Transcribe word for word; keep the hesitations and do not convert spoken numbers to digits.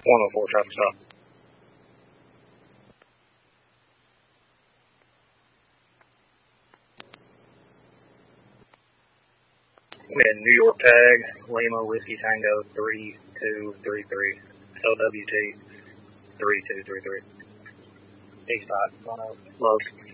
one oh four, traffic stop. We had New York tag, Lima Whiskey Tango three two three three, L W T three two three three. East side, on a load.